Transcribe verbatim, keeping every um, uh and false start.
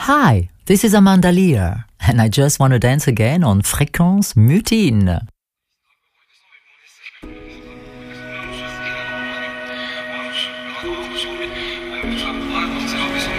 Hi, this is Amanda Lear, and I just want to dance again on Fréquence Mutine. Thank you.